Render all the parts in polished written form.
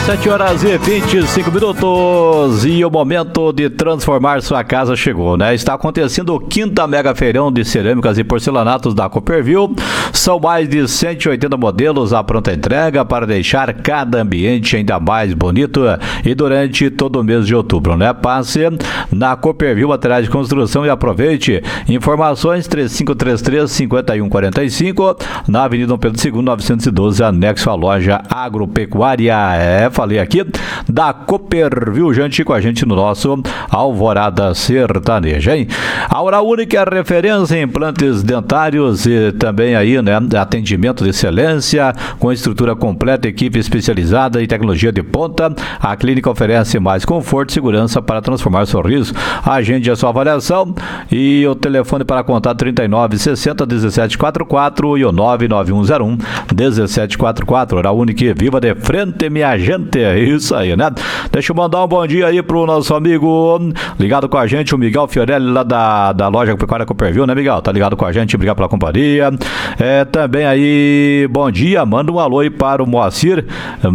7h25 e o momento de transformar sua casa chegou, né? Está acontecendo o 5º Mega Feirão de Cerâmicas e Porcelanatos da Copperville. São mais de 180 modelos à pronta entrega para deixar cada ambiente ainda mais bonito e durante todo o mês de outubro, né? Passe na Copperville Materiais de Construção e aproveite. Informações 3533-5145 na Avenida Dom Pedro II, 912, anexo à loja Agropecuária. Falei aqui da Copperville, gente, com a gente no nosso Alvorada Sertaneja, hein? A Oral Única é referência em implantes dentários e também aí, né, atendimento de excelência, com estrutura completa, equipe especializada e tecnologia de ponta. A clínica oferece mais conforto e segurança para transformar sorriso. Agende a sua avaliação e o telefone para contato 39 60 17 44 e o 99101 17 44. Oral Única, viva de frente, minha gente. É isso aí, né? Deixa eu mandar um bom dia aí pro nosso amigo ligado com a gente, o Miguel Fiorelli, lá da loja Pecuária Copperville, né, Miguel? Tá ligado com a gente, obrigado pela companhia. Também aí, bom dia, manda um alô aí para o Moacir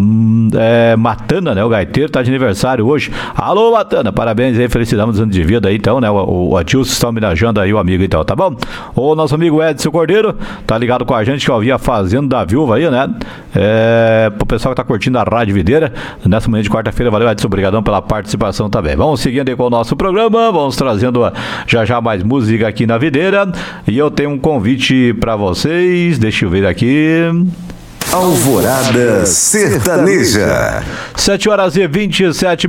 Matana, né? O gaiteiro tá de aniversário hoje. Alô, Matana, parabéns aí, felicidades nos anos de vida aí, então, né? O Atilson está homenageando aí o amigo, então, tá bom? O nosso amigo Edson Cordeiro tá ligado com a gente, que eu vi a Fazenda da Viúva aí, né? Pro pessoal que tá curtindo a Rádio Videira nessa manhã de quarta-feira, valeu, Edson, obrigadão pela participação também. Vamos seguindo aí com o nosso programa, vamos trazendo já mais música aqui na Videira, e eu tenho um convite para vocês, deixa eu ver aqui. Alvorada Sertaneja. 7h27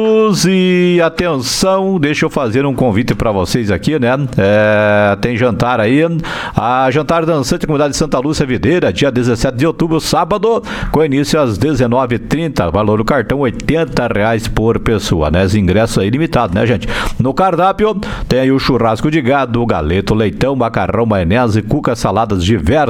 e atenção, deixa eu fazer um convite para vocês aqui, né? Tem jantar aí, a Jantar Dançante Comunidade de Santa Lúcia Videira, dia 17 de outubro, sábado, com início às 19h30, valor do cartão R$80 por pessoa, né? Os ingressos aí limitados, né, gente? No cardápio tem aí o churrasco de gado, galeto, leitão, macarrão, maionese, cuca, saladas diversas.